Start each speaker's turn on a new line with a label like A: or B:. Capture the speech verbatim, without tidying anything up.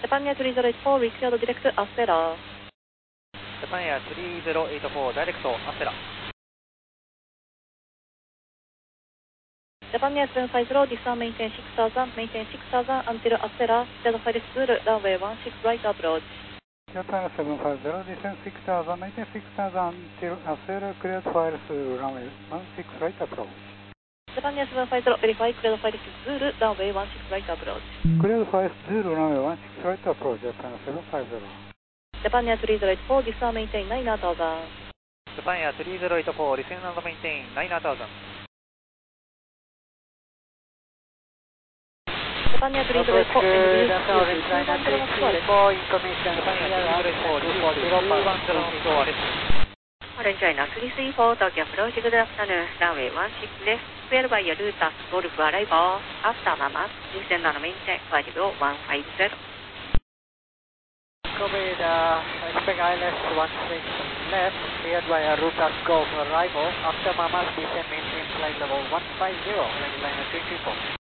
A: Japan Air three zero eight four, required direct Astera.
B: Japan Air three zero eight four, direct Astera.
A: Japan Air seven five zero, descend maintain six thousand, maintain six thousand until Astera, Delta Five Zulu, runway one six right approach.
C: Japan seven five zero, descend six thousand, maintain six thousand until Astera, cleared fire through runway one six right approach.
A: Japan Air seven five zero, verify, cleared Five Zulu, runway one six right approach.
C: Cleared Five Zulu, runway one six right approach, Japan seven five zero.
A: Japan Air three zero eight four, descend maintain nine thousand.
B: Japan Air three zero eight four, descend and maintain nine thousand.
A: Japan Air three zero eight four,
D: good,
A: and
D: National Designer three three four, information
B: Japan Air
D: here,
B: three zero eight four,
D: two four zero,
B: one zero fourです。
E: Orange China three three four, Tokyo approach, good afternoon, runway one six です。Clear by your route, Golf arrival, after Mama, descend and maintain five zero one five zero.
D: Covid, uh, expect I L S one six left, cleared by a route at Golf arrival, after Mama, descend maintain flight level one five zero, Orange Liner three three four.